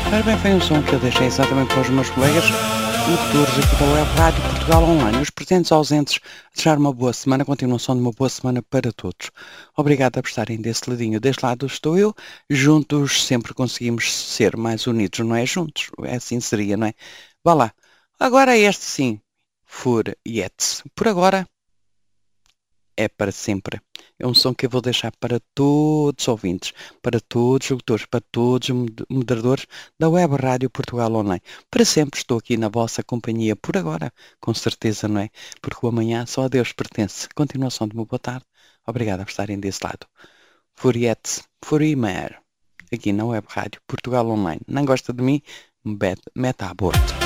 Ora bem, foi um som que eu deixei exatamente para os meus colegas locutores aqui da Web Rádio Portugal Online. Os presentes ausentes, desejar uma boa semana, continuação de uma boa semana para todos. Obrigado por estarem desse ladinho. Deste lado estou eu. Juntos sempre conseguimos ser mais unidos, não é? Juntos. É assim seria, não é? Vá lá. Agora este sim. Furiette. Por agora é para sempre. É um som que eu vou deixar para todos os ouvintes, para todos os locutores, para todos os moderadores da Web Rádio Portugal Online. Para sempre estou aqui na vossa companhia, por agora, com certeza, não é? Porque o amanhã só a Deus pertence. Continuação de uma boa tarde. Obrigada por estarem desse lado. Furiette, Furimer, aqui na Web Rádio Portugal Online. Não gosta de mim? Meta aborto.